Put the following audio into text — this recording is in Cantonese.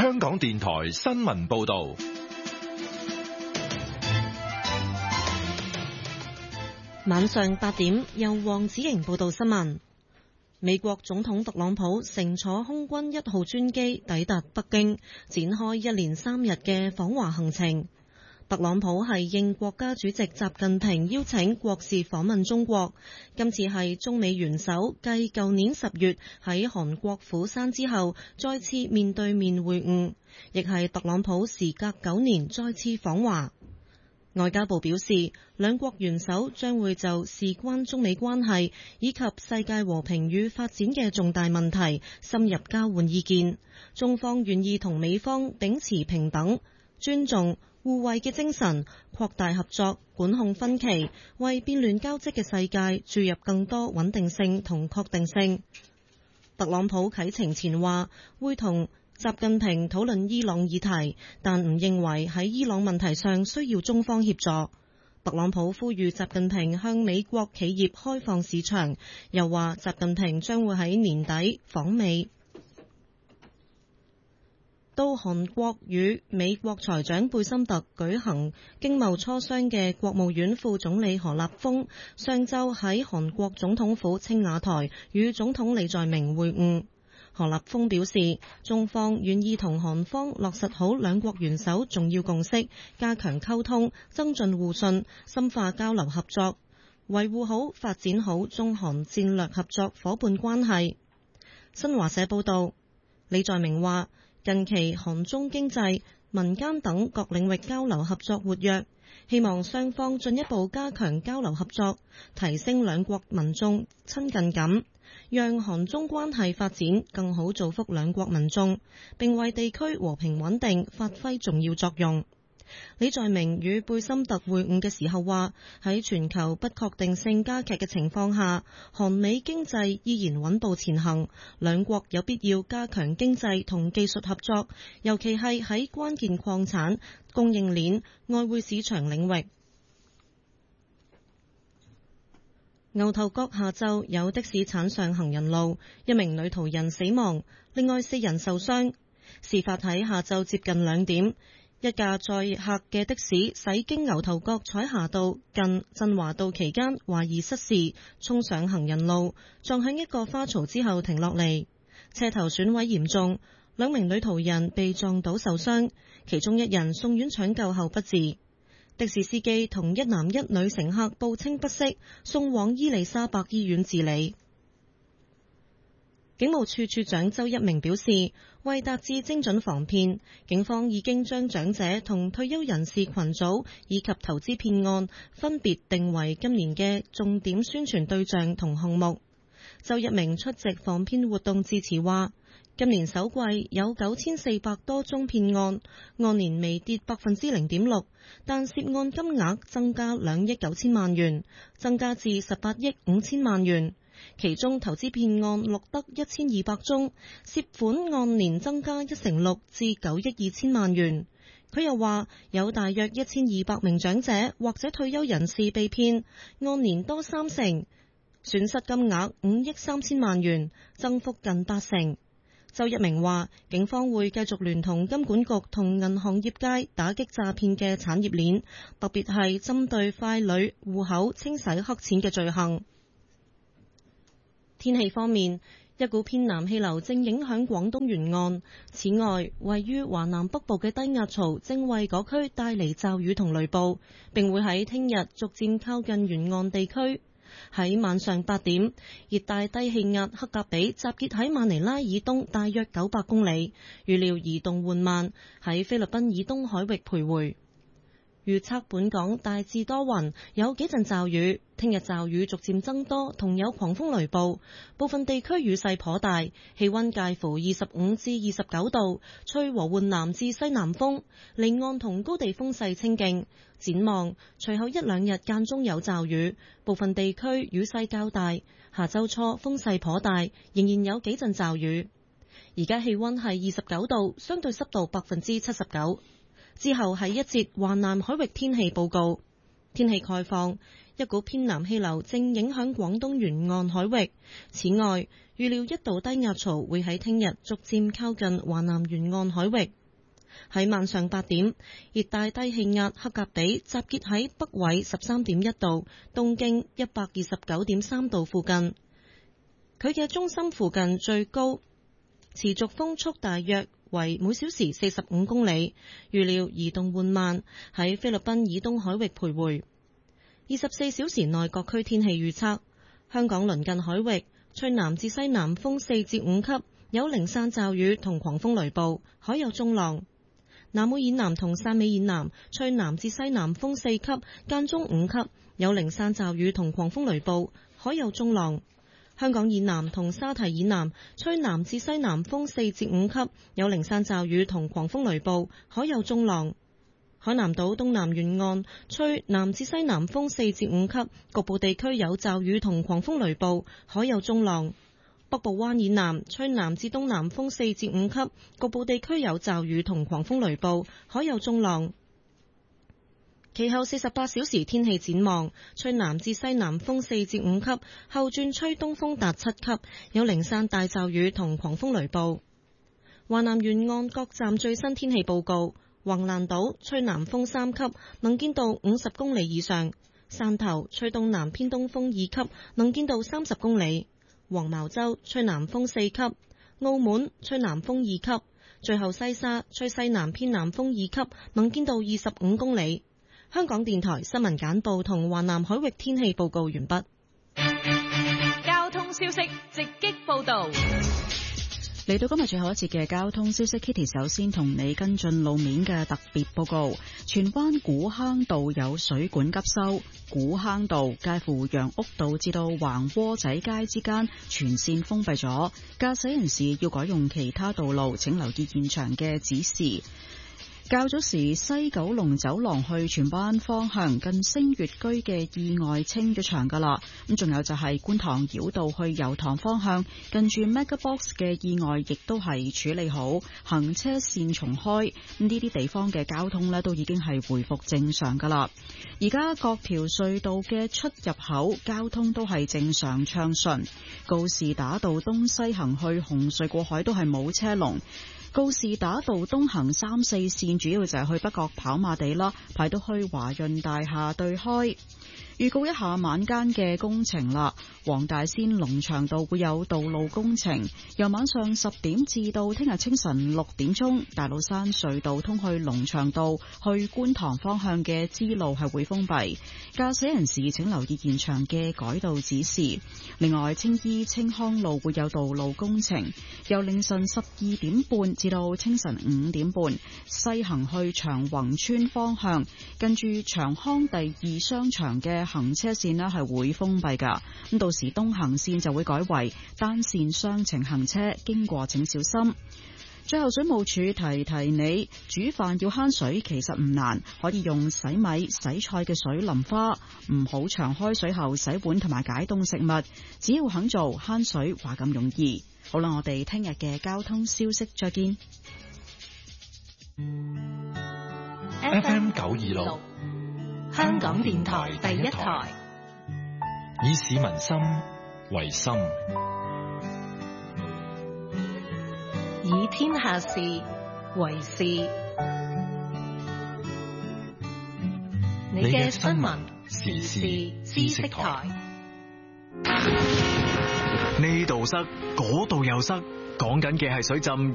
香港電台新聞報道。 晚上8點，由黃子瑩報道新聞。美國總統特朗普乘坐空軍1號專機抵達北京，展開一連3日嘅訪華行程。特朗普係應國家主席習近平邀請國事訪問中國，今次係中美元首繼舊年10月喺韓國釜山之後再次面對面會晤，亦係特朗普時隔9年再次訪華。外交部表示，兩國元首將會就事關中美關係以及世界和平與發展嘅重大問題深入交換意見。中方願意同美方秉持平等、尊重、互惠嘅精神，擴大合作，管控分歧，為變亂交織嘅世界注入更多穩定性同確定性。特朗普啟程前話，會同習近平討論伊朗議題，但唔認為喺伊朗問題上需要中方協助。特朗普呼籲習近平向美國企業開放市場，又話習近平將會喺年底訪美。到韓國與美國財長貝森特舉行經貿磋商嘅國務院副總理何立峰，上晝喺韓國總統府青瓦台與總統李在明會晤。何立峰表示，中方願意同韓方落實好兩國元首重要共識，加強溝通，增進互信，深化交流合作，維護好、發展好中韓戰略合作夥伴關係。新華社報道，李在明話，近期韓中經濟、民間等各領域交流合作活躍，希望雙方進一步加強交流合作，提升兩國民眾親近感，讓韓中關係發展更好造福兩國民眾，並為地區和平穩定發揮重要作用。李在明與貝森特會晤嘅時候話，喺全球不確定性加劇嘅情況下，韓美經濟依然穩步前行，兩國有必要加強經濟同技術合作，尤其係喺關鍵礦產、供應鏈、外匯市場領域。牛頭角下晝有的士鏟上行人路，一名女途人死亡，另外4人受傷。事發喺下晝接近2點。一架載客嘅的士駛經牛頭角彩霞道近振華道期間，懷疑失事，衝上行人路，撞向一個花槽之後停落嚟，車頭損毀嚴重，2名女途人被撞倒受傷，其中1人送院搶救後不治。的士司機同1男1女乘客報稱不適，送往伊利沙伯醫院治理。警務處處長周一鳴表示，為達至精準防騙，警方已經將長者同退休人士群組以及投資騙案分別定為今年嘅重點宣傳對象同項目。周一鳴出席防騙活動致辭話，今年首季有9400多宗騙案，按年微跌0.6%，但涉案金額增加2億9千萬元，增加至18億5千萬元。其中投資騙案錄得1200宗，涉款按年增加6%至9億2千萬元。佢又話有大約1200名長者或者退休人士被騙，按年多30%，損失金額5億3千萬元，增幅近80%。周一鳴話，警方會繼續聯同金管局同銀行業界打擊詐騙嘅產業鏈，特別係針對傀儡戶口清洗黑錢嘅罪行。天氣方面，一股偏南氣流正影響廣東沿岸。此外，位於華南北部嘅低壓槽正為嗰區帶嚟驟雨同雷暴，並會喺聽日逐漸靠近沿岸地區。喺晚上8點，熱帶低氣壓克格比集結喺馬尼拉以東大約900公里，預料移動緩慢，喺菲律賓以東海域徘徊。預測本港大致多雲，有幾陣驟雨。聽日驟雨逐漸增多，同有狂風雷暴，部分地區雨勢頗大。氣溫介乎25至29度，吹和緩南至西南風，離岸同高地風勢清勁。展望隨後1-2日間中有驟雨，部分地區雨勢較大。下週初風勢頗大，仍然有幾陣驟雨。而家氣溫係29度，相對濕度79%。之後係一節華南海域天氣報告。 天氣概況，一股偏南氣流正影響廣東沿岸海域。此外，預料一道低壓槽會喺聽日逐漸靠近華南沿岸海域。喺晚上8點，熱帶低氣壓克格比集結喺北緯13.1度、東經129.3度附近。佢嘅中心附近最高持續風速大約為每小時45公里，預料移動緩慢，喺菲律賓以東海域徘徊。24小時內各區天氣預測：香港鄰近海域吹南至西南風4至5級，有零散驟雨同狂風雷暴，海有中浪。南澳以南同汕尾以南吹南至西南風4級，間中5級，有零散驟雨同狂風雷暴，海有中浪。香港以南同沙堤以南吹南至西南風4至5級，有零散驟雨同狂風雷暴，海有中浪。海南島東南沿岸吹南至西南風4至5級，局部地區有驟雨同狂風雷暴，海有中浪。北部灣以南吹南至東南風4至5級，局部地區有驟雨同狂風雷暴，海有中浪。其後48小時天氣展望，吹南至西南風4至5級，後轉吹東風達7級，有零散大驟雨同狂風雷暴。華南沿岸各站最新天氣報告：橫瀾島吹南風3級，能見度50公里以上；汕頭吹東南偏東風2級，能見度30公里；黃茅洲吹南風4級；澳門吹南風2級；最後西沙吹西南偏南風2級，能見度25公里。香港電台新聞簡報同華南海域天氣報告完畢。 交通消息直擊報道。 嚟到今日最後一節嘅交通消息 ，Kitty 首先同你跟進路面嘅特別報告。荃灣古坑道有水管急修，古坑道介乎楊屋道至到橫窩仔街之間全線封閉咗，駕駛人士要改用其他道路，請留意現場嘅指示。較早時西九龍走廊去荃灣方向近星月居嘅意外清咗場噶啦，咁仲有就係觀塘繞道去油塘方向近住 Megabox 嘅意外亦都係處理好，行車線重開，呢啲地方嘅交通呢都已經係回復正常噶啦。而家各條隧道嘅出入口交通都係正常暢順，告士打道東西行去紅隧過海都係冇車龍。告士打道東行3、4線主要就係去北角跑馬地啦，排到去華潤大廈對開。預告一下晚間嘅工程啦，黃大仙龍翔道會有道路工程，由晚上10點至到聽日清晨6點鐘，大老山隧道通去龍翔道去觀塘方向嘅支路係會封閉，駕駛人士請留意現場嘅改道指示。另外，青衣青康路會有道路工程，由凌晨12點半至到清晨5點半，西行去長宏村方向，近住長康第2商場嘅行車線呢係會封閉噶，咁到時東行線就會改為單線雙程行車，經過請小心。最後，水務署提你，煮飯要慳水其實唔難，可以用洗米、洗菜嘅水淋花，唔好長開水喉洗碗同埋解凍食物，只要肯做，慳水話咁容易。好啦，我哋聽日嘅交通消息再見。 FM 926 香港電台第一台， 以市民心為心， 以天下事為事。你嘅新聞時事知識台。 呢度塞，嗰度又塞，講緊嘅係水浸